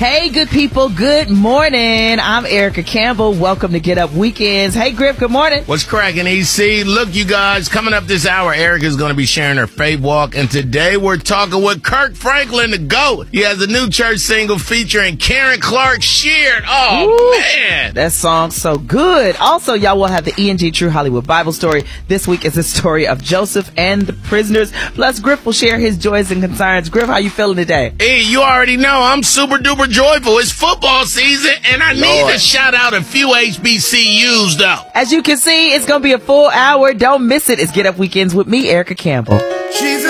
Hey, good people. Good morning. I'm Erica Campbell. Welcome to Get Up Weekends. Hey, Griff. Good morning. What's cracking, EC? Look, you guys, coming up this hour, Erica's going to be sharing her faith walk. And today we're talking with Kirk Franklin, the GOAT. He has a new church single featuring Karen Clark Sheard. Oh, Woo. man. That song's so good. Also, y'all will have the E&G True Hollywood Bible story. This week is the story of Joseph and the prisoners. Plus, Griff will share his joys and concerns. Griff, how you feeling today? Hey, you already know I'm super duper joyful. It's football season, and I need to shout out a few HBCUs, though. As you can see, it's going to be a full hour. Don't miss it. It's Get Up Weekends with me, Erica Campbell. She's